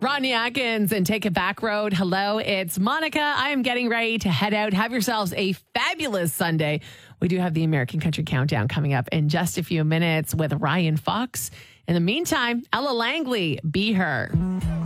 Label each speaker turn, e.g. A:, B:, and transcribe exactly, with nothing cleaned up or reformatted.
A: Rodney Atkins and Take It Back Road. Hello, it's Monica. I am getting ready to head out. Have yourselves a fabulous Sunday. We do have the American Country Countdown coming up in just a few minutes with Ryan Fox. In the meantime, Ella Langley, Be Her.